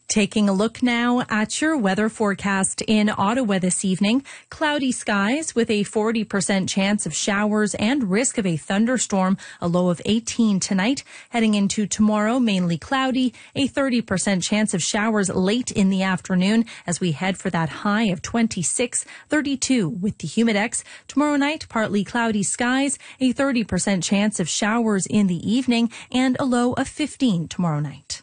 Taking a look now at your weather forecast in Ottawa this evening. Cloudy skies with a 40% chance of showers and risk of a thunderstorm, a low of 18 tonight. Heading into tomorrow, mainly cloudy, a 30% chance of showers late in the afternoon as we head for that high of 26, 32 with the humidex. Tomorrow night, partly cloudy skies, a 30% chance of showers in the evening, and a low of 15 tomorrow night.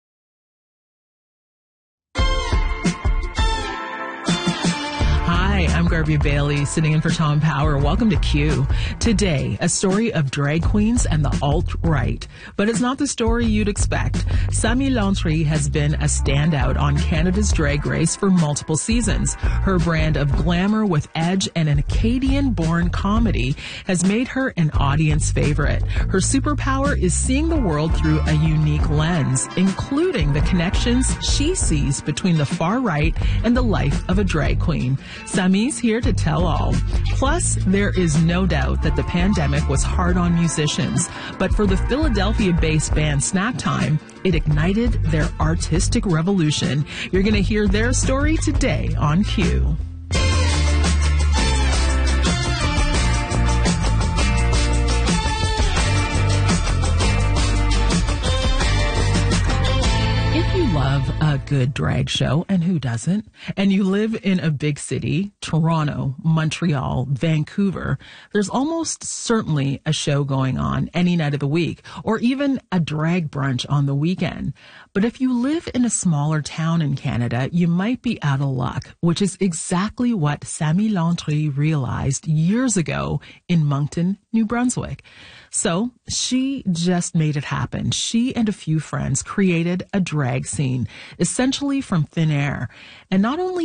Hi, I'm Garvey Bailey, sitting in for Tom Power. Welcome to Q. Today, a story of drag queens and the alt-right. But it's not the story you'd expect. Samy Lantry has been a standout on Canada's Drag Race for multiple seasons. Her brand of glamour with edge and an Acadian-born comedy has made her an audience favorite. Her superpower is seeing the world through a unique lens, including the connections she sees between the far right and the life of a drag queen. Samy's here to tell all. Plus, there is no doubt that the pandemic was hard on musicians, but for the Philadelphia-based band Snack Time, it ignited their artistic revolution. You're going to hear their story today on Q. Love a good drag show, and who doesn't? And you live in a big city, Toronto, Montreal, Vancouver, there's almost certainly a show going on any night of the week, or even a drag brunch on the weekend. But if you live in a smaller town in Canada, you might be out of luck, which is exactly what Samy Lantry realized years ago in Moncton, New Brunswick. So she just made it happen. She and a few friends created a drag scene, essentially from thin air. And not only